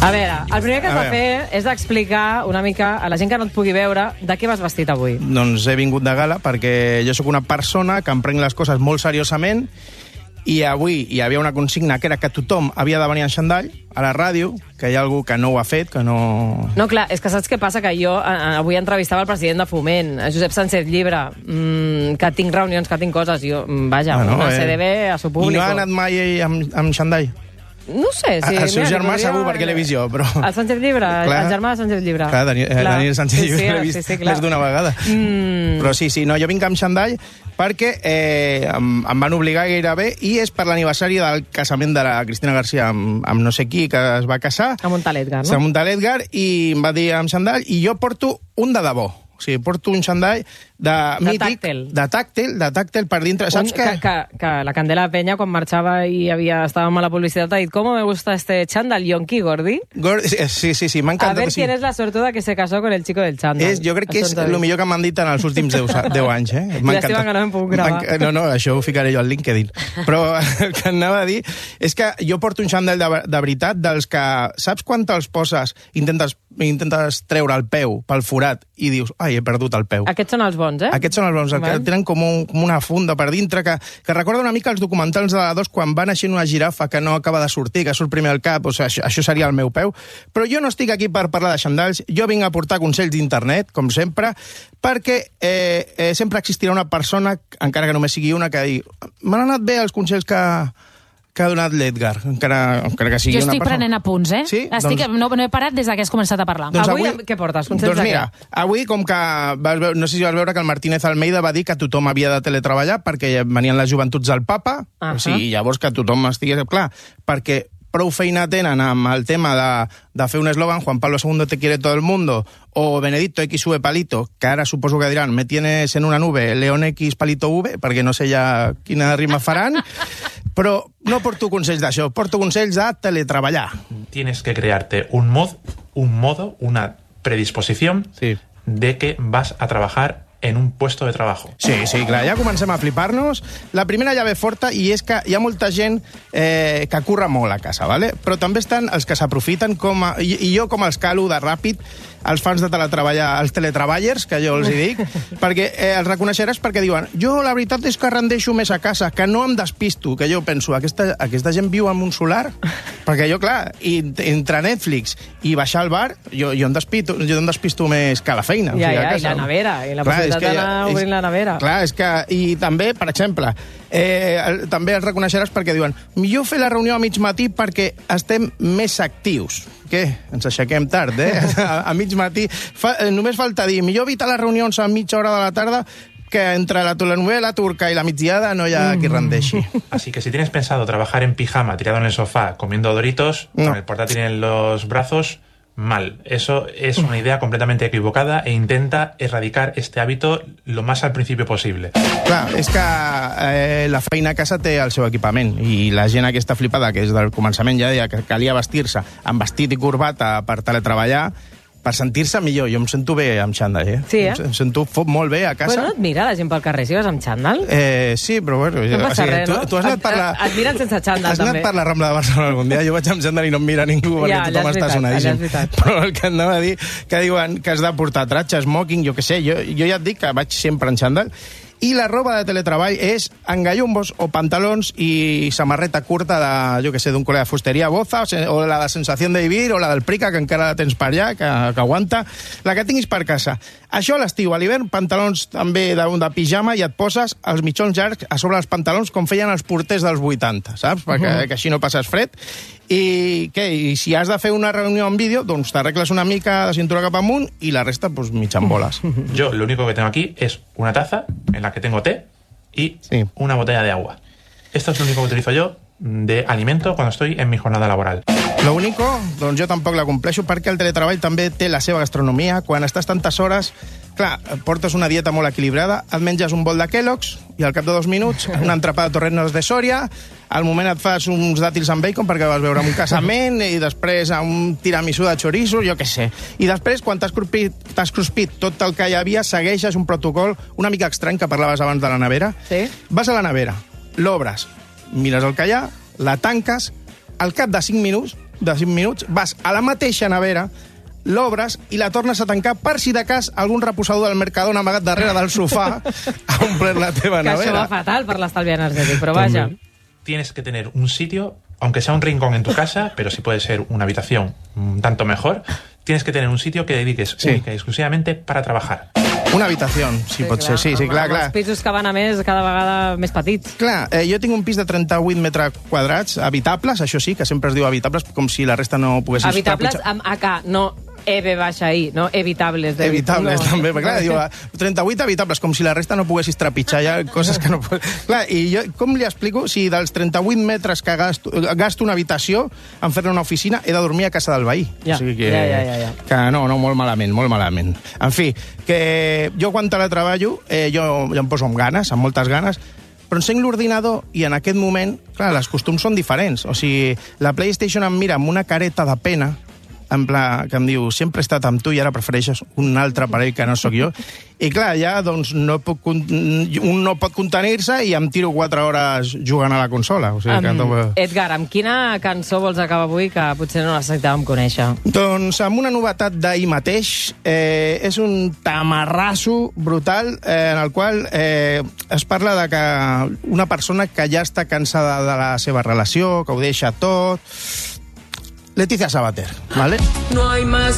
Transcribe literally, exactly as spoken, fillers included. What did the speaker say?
A veure, el primer que has de fer és d'explicar una mica a la gent que no et pugui veure de què vas vestit avui. Doncs he vingut de gala perquè jo sóc una persona que em prenc les coses molt seriosament i avui hi havia una consigna que era que tothom havia de venir en xandall a la ràdio, que hi ha algú que no ho ha fet, que no... No, clar, és que saps què passa? Que jo eh, avui entrevistava el president de Foment, Josep Sánchez Llibre, mmm, que tinc reunions, que tinc coses, jo, vaja, bueno, una eh... C D B a su público. I no ha anat mai amb, amb xandall? No sé, sí. El seu mira, germà podria... segur perquè l'he vist jo, però... El Sánchez Llibre, clar. El germà de Sánchez Llibre. Clar, Daniel, clar. Daniel Sánchez Llibre sí, sí, l'he vist sí, sí, més d'una vegada. Mm. Però sí, sí, no, jo vinc amb xandall perquè eh, em, em van obligar gairebé i és per l'aniversari del casament de la Cristina García amb, amb no sé qui, que es va casar. A Montaledgar, no? A Montaledgar, i em va dir amb xandall, i jo porto un de debò. O sigui, porto un xandall de, de mític, tàctil. de tàctil, de tàctil per dintre. Saps un, que, que, que la Candela Peña, quan marxava i havia, estàvem a la publicitat, ha dit «¿Cómo me gusta este chándal, Yonki Gordi?» Gordi, sí, sí, sí, m'ha encantat. A ver sí. quién es la sortuda que se casó con el chico del chándal. És, jo crec que és el millor que m'han dit en els últims deu anys. Eh? Llàstima que no hem pogut gravar. No, no, això ho ficaré jo al LinkedIn. Però el que anava a dir és que jo porto un xandall de, de veritat dels que... Saps quan te'ls poses, intentes, intentes treure el peu pel forat i dius «Ai, he perdut el peu». Aquests són els bons, eh? Aquests són els bons, que tenen com, un, com una funda per dintre, que, que recorda una mica els documentals de la dos quan va naixent una girafa que no acaba de sortir, que surt primer al cap, o sigui, això, això seria el meu peu. Però jo no estic aquí per parlar de xandalls, jo vinc a portar consells d'internet, com sempre, perquè eh, eh, sempre existirà una persona, encara que només sigui una, que digui «M'han anat bé els consells que... que ha donat l'Edgar, encara, encara que sigui jo una persona... Jo estic prenent apunts, eh? Sí? Estic, doncs... no, no he parat des que has començat a parlar. Doncs avui, avui què portes? Consells doncs mira, avui, com que vas veure, no sé si vas veure que el Martínez Almeida va dir que tothom havia de teletreballar perquè venien les joventuts del papa, uh -huh. o sigui, llavors que tothom estigués clar, perquè prou feina tenen amb el tema de, de fer un eslògan, Juan Pablo segundo te quiere todo el mundo, o Benedicto X sube palito, que ara suposo que diran, me tienes en una nube, León X palito V, perquè no sé ja quina rima faran, però no porto consells d'això, porto consells de teletreballar. Tienes que crearte un mod, un modo, una predisposición sí. de que vas a trabajar en un puesto de trabajo. Sí, sí, clar, ja comencem a flipar-nos. La primera ja ve forta i és que hi ha molta gent eh, que curra molt a casa, ¿vale? Però també estan els que s'aprofiten com a... I, i jo com els calo de ràpid, els fans de teletreballar, els teletreballers, que jo els hi dic, perquè eh, els reconeixeràs perquè diuen jo la veritat és que rendeixo més a casa, que no em despisto, que jo penso, aquesta, aquesta gent viu en un solar? Perquè jo, clar, i, entre Netflix i baixar al bar, jo, jo, em despisto, jo em despisto més que a la feina. Ja, o sigui, ja, i la nevera, i la clar, possibilitat d'anar obrint la nevera. Clar, és que... I també, per exemple, eh, el, també els reconeixeràs perquè diuen millor fer la reunió a mig matí perquè estem més actius. Què? Ens aixequem tard, eh? A, a mig matí. Fa, eh, només falta dir, millor evitar les reunions a mitja hora de la tarda que entre la telenovela turca y la migdiada no hi ha qui rendeixi. Así que si tienes pensado trabajar en pijama, tirado en el sofá, comiendo Doritos, no. con el portátil en los brazos, mal. Eso es una idea completamente equivocada e intenta erradicar este hábito lo más al principio posible. Clar, és que eh, la feina a casa té el seu equipament i la gent aquesta flipada, que és del començament ja deia que calia vestir-se amb vestit i corbata per teletreballar, per sentir-se millor. Jo em sento bé amb xandall, eh? Sí, eh? Em sento molt bé a casa. Bueno, et mira la gent pel carrer si vas amb xandall? Eh, sí, però bueno... No passa o sigui, res, tu, no? Tu has anat per la... Et miren sense xandall, has també. Has anat per la Rambla de Barcelona algun dia? Jo vaig amb xandall i no em mira ningú perquè ja, tothom està sonadíssim. Però el que anava a dir, que diuen que has de portar tratge, smoking, jo què sé, jo, jo ja et dic que vaig sempre en xandall. I la roba de teletreball és engallumbos o pantalons i samarreta curta de, jo què sé, d'un col·lega de fusteria Boza, o la de Sensación de Vivir, o la del Prica, que encara la tens per allà, que, que aguanta, la que tinguis per casa. Això a l'estiu, a l'hivern, pantalons també de, de pijama i et poses els mitjons llargs a sobre els pantalons com feien els porters dels vuitanta, saps? Perquè uh -huh. que així no passes fred. I què? I si has de fer una reunió en vídeo, doncs t'arregles una mica de cintura cap amunt i la resta, pues, mitja en boles. Yo lo único que tengo aquí es una taza en la que tengo té y sí. una botella de agua. Esto es lo único que utilizo yo de alimento cuando estoy en mi jornada laboral. Lo único, doncs jo tampoc la compleixo perquè el teletreball també té la seva gastronomia. Quan estàs tantes hores, clar, portes una dieta molt equilibrada, et menges un bol de Kellogg's i al cap de dos minuts un entrepà de torrenos de Sòria, al moment et fas uns dàtils amb bacon perquè vas veure un casament i després un tiramisú de chorizo, jo què sé. I després, quan t'has cruspit, t'has cruspit tot el que hi havia, segueixes un protocol una mica estrany que parlaves abans de la nevera. Sí. Vas a la nevera, l'obres, mires el que hi ha, la tanques, al cap de cinc minuts de cinc minuts, vas a la mateixa nevera, l'obres i la tornes a tancar per si de cas algun reposador del Mercadona amagat darrere del sofà ha omplert la teva que nevera. Això va fatal per l'estalvi energétic, però vaja. Tienes que tener un sitio, aunque sea un rincón en tu casa, pero si puede ser una habitación un tanto mejor, tienes que tener un sitio que dediques Sí. única y exclusivamente para trabajar. Una habitació, si sí, pot clar, ser, sí, sí, clar, amb clar. Els pisos que van a més, cada vegada més petits. Clar, eh, jo tinc un pis de trenta-vuit metres quadrats, habitables, això sí, que sempre es diu habitables, com si la resta no poguessis... Habitables trepitjar. amb A K, no E B baixa I, no evitables. De... Evitables, no. també, perquè clar, diu, trenta-vuit habitables, com si la resta no poguessis trepitjar, hi ha coses que no... Clar, i jo com li explico si dels trenta-vuit metres que gasto, gasto una habitació en fer-ne una oficina he de dormir a casa del veí? Ja, o sigui que, ja, ja, ja, ja. que no, no, molt malament, molt malament. En fi, que jo quan teletreballo, eh, jo, jo em poso amb ganes, amb moltes ganes, però encenc l'ordinador i en aquest moment, clar, els costums són diferents. O sigui, la PlayStation em mira amb una careta de pena, en pla, que em diu, sempre he estat amb tu i ara prefereixes un altre parell que no sóc jo. I clar, ja doncs, no puc, un no pot contenir-se i em tiro quatre hores jugant a la consola. O sigui, que Um, no... Edgar, amb quina cançó vols acabar avui que potser no necessitàvem conèixer? Doncs amb una novetat d'ahir mateix, eh, és un tamarrasso brutal eh, en el qual eh, es parla de que una persona que ja està cansada de la seva relació, que ho deixa tot... Leticia Sabater, ¿vale? No hay más